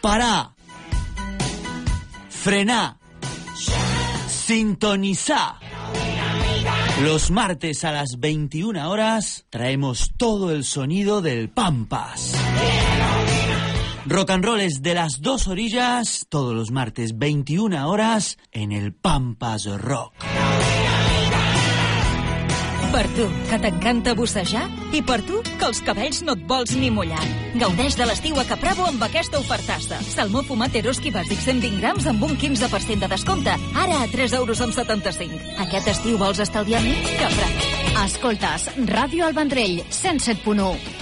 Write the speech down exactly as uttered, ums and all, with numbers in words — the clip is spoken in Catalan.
parar, frenar, sintonizar. Los martes a las veintiuna horas traemos todo el sonido del Pampas. Rock and roll es de las dos orillas, todos los martes veintiuna horas en el Pampas Rock. Per tu, que t'encanta bussejar, i per tu, que els cabells no et vols ni mullar. Gaudeix de l'estiu a Capravo amb aquesta ofertassa. Salmó fumat Eroski bàsic cent vint grams amb un quinze per cent de descompte. Ara a tres euros amb setanta-cinc. Aquest estiu vols estalviar més? Capravo. Escoltes, Ràdio El Vendrell, cent set punt u.